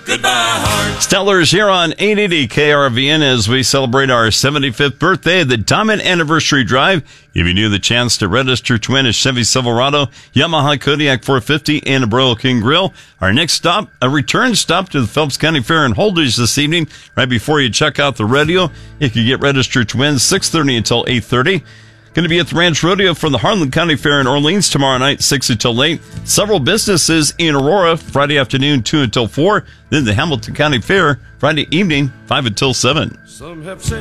Goodbye, heart. Stellars here on 880 KRVN as we celebrate our 75th birthday. The Diamond Anniversary Drive, giving you the chance to register to win a Chevy Silverado, Yamaha Kodiak 450, and a Broil King Grill. Our next stop, a return stop to the Phelps County Fair in Holdridge this evening. Right before you check out the rodeo, you can get registered to win 6:30 until 8:30. Going to be at the Ranch Rodeo from the Harlan County Fair in Orleans tomorrow night, 6 until 8. Several businesses in Aurora, Friday afternoon, 2 until 4. Then the Hamilton County Fair, Friday evening, 5 until 7. Some have said